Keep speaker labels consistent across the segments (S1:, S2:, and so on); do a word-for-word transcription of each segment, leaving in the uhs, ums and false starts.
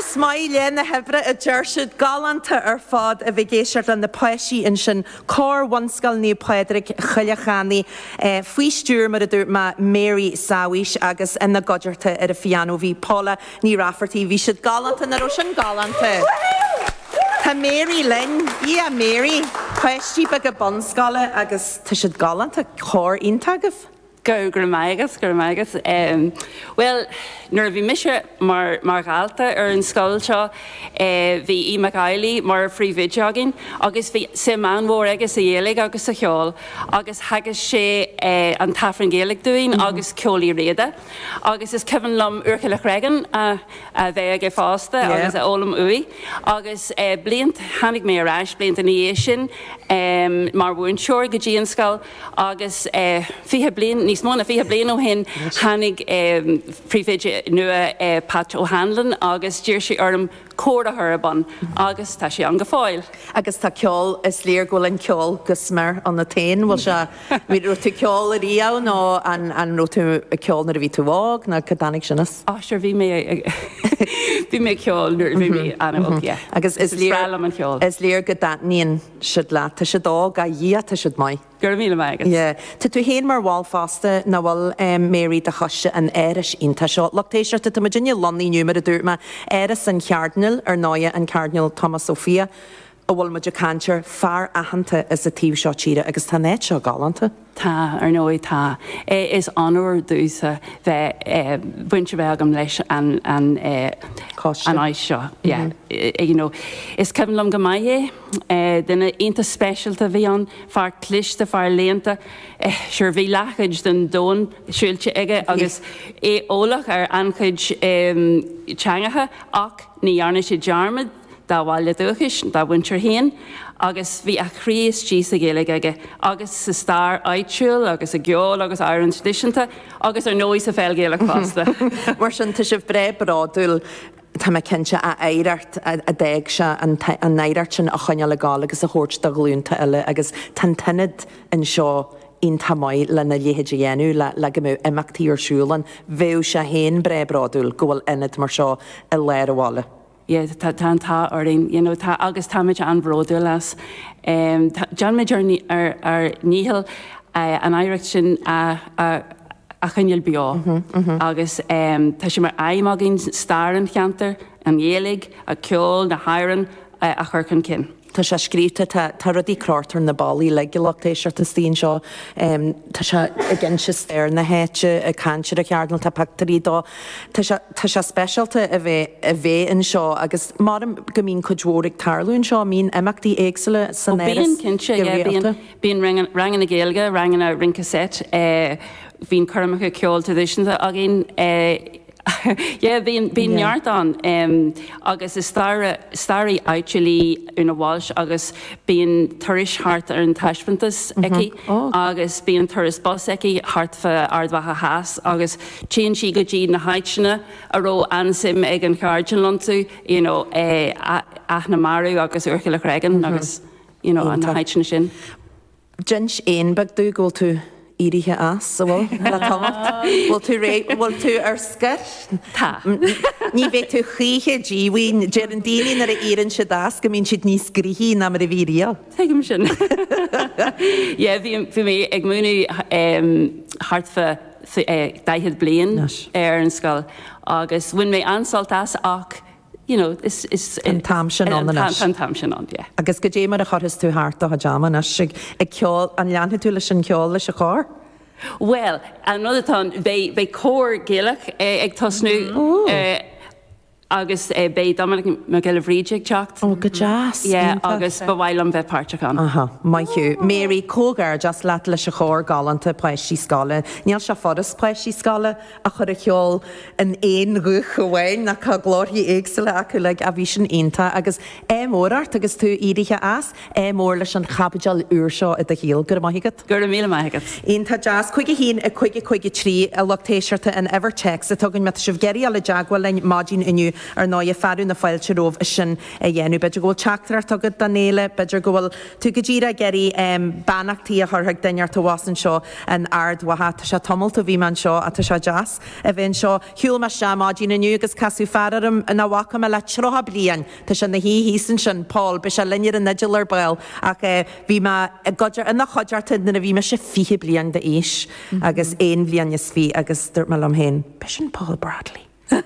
S1: Smaile na hebre a Jershid galanta ar fad a vigéisiart an na poisi in sin cor wanscal ní Pedric Chiliachani fuistúr mar a dúr ma Mary Sawish agus en na godjarta ar a fiano vi Paula ní rafferty vi siad galanta na rosin galanta. Ta Mary Lynn, yeah Mary, poisi bag a bonscala agus ta siad galanta cor intagaf.
S2: Go Gramagus, Gramagus. Um, well, nuair bhí mise mar mar galta ar an scoil seo bhí í Macailí mar frí vidjagin agus bhí sim anmhór agus a dhéalaigh agus a cheol agus hagus sé an tafran géalaigh dúin agus ceolaí réada agus is Kevin lom Urchalach Regan a bheith ag fásta agus a ólam ui agus bliant hanig mé arás bliant an éis sin mar bhúnseoir go dtí an scoil agus fihe blian níos móna fihe blian ó hin hanig príomhide nua Pat O'Hanlon agus dtíir sé orm córa thurban agus tá sé an go fáil.
S1: Agus tá ceol is léir ghfuil an ceol gusmar an na tain bhil se mí ru tú ceol a ríá nó an ru tú a ceol na a bhí tú bhág na cadánig sinnas?
S2: Á seir bhí mé bhí mé ceol nuair bhí mé anna
S1: agus is léir is léir go daníon siad le tá siad dá ga dhé tá siad mai.
S2: Gur míle megus.
S1: Yeah. Tá tú héan mar bháil fásta na bhfuil um, Mary de chaiste an éiris ínta seo. Lachtéisiart tá Virginia Lonnie numar a dúr ma éiris an Cardinal ar náia an Cardinal Thomas Sophia a bhfuil muidir cantir fear ahananta is a tíomh seo tíre agus tá net seo galanta.
S2: Tá ar nóid tá. Is anúir dúsa bheith buinte bheith agam leis an an an áis seo. You know, is Kevin lom go maié duna inta specialta bhí an fear cliste fear léanta seir bhí lechaid den dón siúilte aige agus é ólach ar anchaid teangatha ach ní dhearna sé dearmad dá bháile dúchas dá bhaintear héin agus bhí a chríos tí a ggéalaigh aige agus sa star áitiúil agus a geol agus airann tradiisianta agus ar nóis a fel géalaigh fásta.
S1: Mar sin tá sibh bre brádúil tá me cinse a éireart a déag se an éireart sin a chuine le gáil agus a chóirt do glúnta eile agus tan tinid in seo on tamáid le na léhéide dhéanú le le go mú imachtaí ar siúlan bheadh se héin bre brádúil go bhfuil inad mar seo i léir bhála.
S2: Yeah, tá tá tá orin, you know, tá agus táid an bródú las. Um, John mid ar ar níhil an éireacht sin a a a chuineal beá agus um, tá sé mar aimimeginn star an cheantar an dhéalaigh a ceol na hairann a churcan cin.
S1: Tá sé scríte tá rudí crátar na bailí le golachtéisiart a stíon seo tá se gin se stéir na héite a cantir a chearnal tá pactarí dá tá se specialta a bheith a bheith in seo agus mar go mín chudhóraigh tarlún seo mín imachtaí éagsile san éiris.
S2: Bíon cinse bíon rangan na géalga rangan a rincaset bhín chumacha ceol tradiisianta a gin yeah, bíon neart an um, agus is starí áitiúlí ina bháis agus bíon turis hart ar an taispantas eici agus bíon turis bos eici hartfa ardmhacha háas agus tíon si go dtí na haitseanna a ró ansim ag an Cardinal lontu you know, eh, aithna marú agus Urchalach Regan agus you know, an haitseanna sin.
S1: Jins éon bag dú ggóil tú írithe as sa bhil le tomacht. Bhfuil tú ré bhfuil tú ar sceis?
S2: Tá.
S1: Ní bheith tú chríe díhain dear an daoine ar a éann se das go mín siad níos scríí ná mar a bhí rial.
S2: Tuigim sin. Yeah, bhí mé ag múna hartfa daithid blian ar an scoil agus bhain mé ansaltas ach you know, is is
S1: an tamsin on the nash.
S2: An tamsin on, yeah.
S1: Agus go dé mar a chorras tú hart a hajama nash ag ceol an leanthe tú leis an ceol leis a chór?
S2: Well, another time they they core Gaelic ag tosnú agus bé Dominic McGillivray teacht.
S1: Oh, go jazz.
S2: Yeah, agus bhhail an bheith páirteachán.
S1: Aha, mai hiú. Mary Cógar just leat leis a chór galanta pleisí scala. Níl se foras pleisí scala a chur a cheol an éon ruch bhhain na cha glóirí éagsile acu le a bhí sin aonanta agus é mórart agus tú írithe as é mór leis an chapideal úr seo i d híal gur maithigad?
S2: Gur míle maithigad.
S1: Aonanta jazz chuige hín a chuige chuige trí a loctéisiirta an Evertex a tugann me sibh geirí a le deagháil lein mádín inniu ar ná a farú na fáilte róh sin a dhéanú. Beidir gohfuil teachtar tugad danéile, beidir gohfuil tú go ddíra geirí bannachtaí a thorthag daineart a wasan seo an ard watha tá se tomulta bhí man seo a tá se jazz a bhíonn seo hiúil me seamá dína nniu agus casú feararm na bhacha me le trocha blian tá sin na hí hísan sin Paul be se linnear an neidir ar bail ach bhí me godidir ina chodearta na bhí me se fiche blian de éis agus éon blian is fi agus dúirt me am héin be sin Paul Bradley.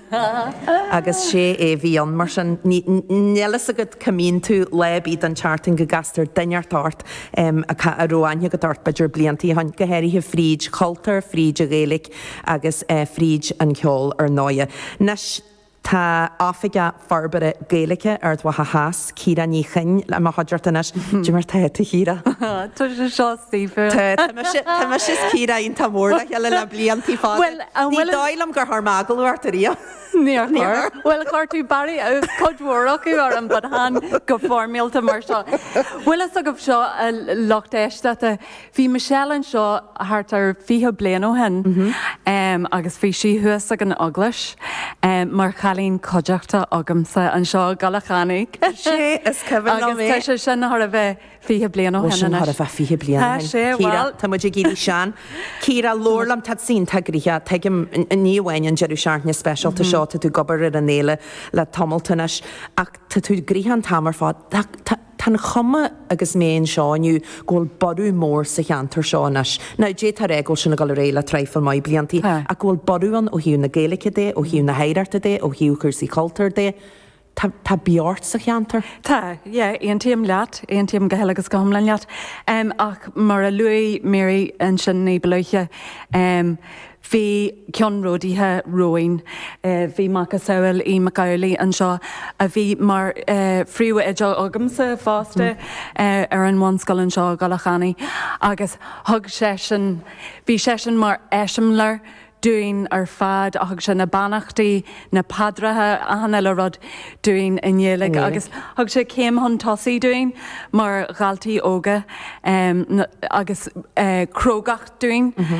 S1: agus sé é bhí an mar sin nelas a go cumín tú le bíd an charting go gastar daineart tart a roáine go tart beidir blianttí han gohéirithe fríd cultar fríd a géalaigh agus fríd an ceol ar náide. Nes tá áfaige farbare géalacha ar dha haas círa ní chuin le má haidirtanas de mar taithe híra.
S3: Tá sé seo sífa.
S1: Tá me sis círa on tá mórla eile le blianttí fá. Ní dáilm gur th mágalúirtaí.
S3: Níor níor. Well cartú Barry codhúach acu ar an bad han go formíalta mar seo. Bhfuil a go seo locht éiste a bhí Michelle an seo thart ar fihe blian ó hen agus bhí si thuas ag an aglas mar chalín codeachta agamsa an seo galachannig.
S1: sé is cehann
S3: agus tá sé sin ar a bheith fihe blian ó hen
S1: ar a bheith fihe blian.
S3: sé bhil
S1: Tá muidir gí sean. Círa lórlam tá sín tagrithe teigim níomhhain an jeú seaartne specialta seo tá tú gobar ar an éile le tomultanas ach tá tú gríhan tamar fád Tá chuma agus méon seáinniu ggóil bodú mór sa cheantar seánas. Na dé tar réil sinna gal réile treifil mai blianttí a ggóil bodúan ó hiú na géalacha dé ó hiú na héidirta dé ó hiúchar sí cultar dé. Tá beart sa cheantar?
S3: Tá, yeah, éon tíam leat, éon tíam go heilegus go homlan leat. Um, ach mar a luí Mary an sin ní beluche um, Bhí ceanródaithe roin, bhí mac a saoil í Macaulay an seo a bhí mar phríomh idir agamsa fásta ar an mhanscoil an seo galachannaí agus thug sé sin, bhí sé sin mar éisimlar dúin ar fad a thug sin na bannachtaí na padrathe a le rud dúin in dhéalaigh agus thug sé céim hon tosaí dúin mar galtaí óga um, agus uh, crógach dúin